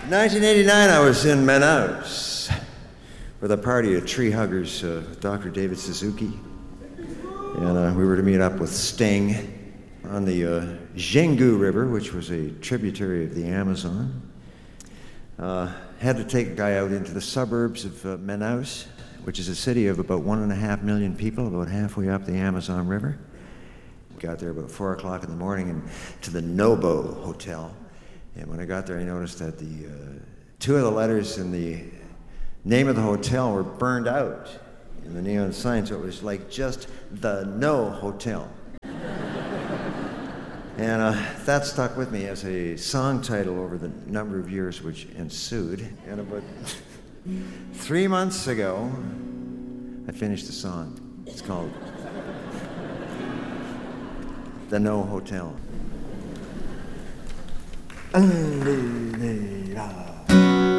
In 1989, I was in Manaus with a party of tree huggers, Dr. David Suzuki. And we were to meet up with Sting on the Xingu River, which was a tributary of the Amazon. Had to take a guy out into the suburbs of Manaus, which is a city of about 1.5 million people, about halfway up the Amazon River. Got there about 4 o'clock in the morning and to the Nobo Hotel. And when I got there, I noticed that the two of the letters in the name of the hotel were burned out in the neon sign, so it was like just the No Hotel. And that stuck with me as a song title over the number of years which ensued. And about 3 months ago, I finished the song. It's called The No Hotel.